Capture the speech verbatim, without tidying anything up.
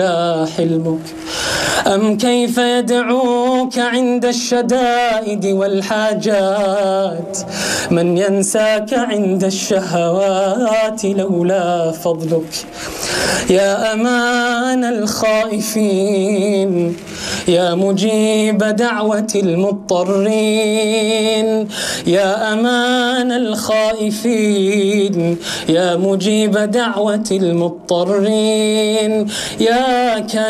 حلمك؟ أم كيف يدعوك عند الشدائد والحاجات من ينساك عند الشهوات لولا فضلك؟ يا أمان الخائفين، يا مجيب دعوة المضطرين، يا أمان الخائفين، يا مجيب دعوة المضطرين، يا